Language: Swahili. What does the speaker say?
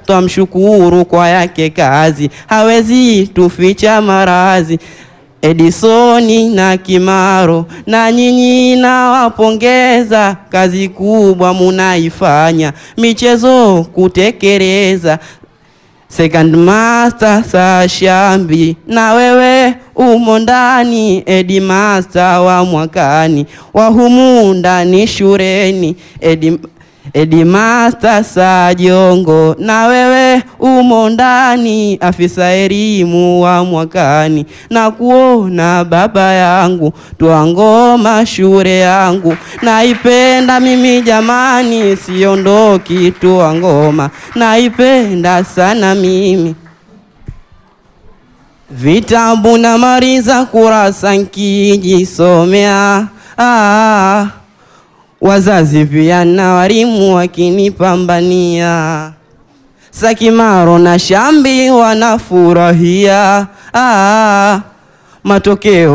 twamshukuru kwa yake kazi, hawezi tuficha marazi. Edisoni na Kimaro na nyinyi nawapongeza, kazi kubwa munaifanya, michezo kutekeleza. Second Master Sashambi na wewe umo ndani, Headmaster wa mwakani wa humu ndani shureni. Headmaster Sajongo na wewe umo ndani, afisa elimu wa mwakani. Na kuona baba yangu Twangoma shule yangu, naipenda mimi jamani, siondoki Twangoma, naipenda sana mimi. Vitabu na mariza kurasa nkijisomea, wazazi pia na walimu wakinipambania. Sakimaro na Shambi wanafurahia, matokeo